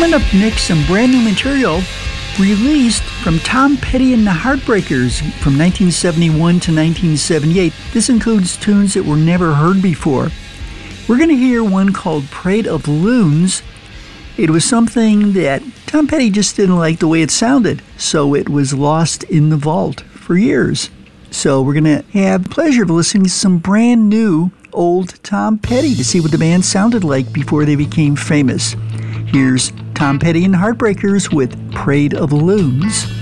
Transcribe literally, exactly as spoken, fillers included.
Coming up next, some brand new material released from Tom Petty and the Heartbreakers from nineteen seventy-one to nineteen seventy-eight. This includes tunes that were never heard before. We're going to hear one called Parade of Loons. It was something that Tom Petty just didn't like the way it sounded, so it was lost in the vault for years. So we're going to have the pleasure of listening to some brand new old Tom Petty to see what the band sounded like before they became famous. Here's Tom Petty and the Heartbreakers with Parade of Loons.